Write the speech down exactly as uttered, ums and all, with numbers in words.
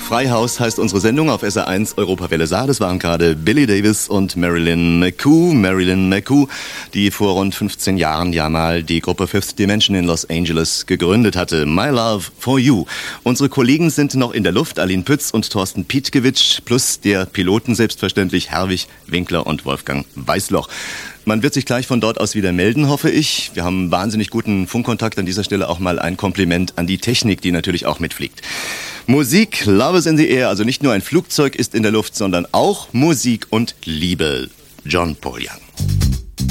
Freihaus heißt unsere Sendung auf S R eins Europawelle Saar. Das waren gerade Billy Davis und Marilyn McCoo. Marilyn McCoo, die vor rund fünfzehn Jahren ja mal die Gruppe Fifth Dimension in Los Angeles gegründet hatte. My Love for You. Unsere Kollegen sind noch in der Luft. Aline Pütz und Thorsten Pietkiewicz plus der Piloten selbstverständlich Herwig Winkler und Wolfgang Weißloch. Man wird sich gleich von dort aus wieder melden, hoffe ich. Wir haben wahnsinnig guten Funkkontakt. An dieser Stelle auch mal ein Kompliment an die Technik, die natürlich auch mitfliegt. Musik, Love is in the air. Also nicht nur ein Flugzeug ist in der Luft, sondern auch Musik und Liebe. John Paul Young.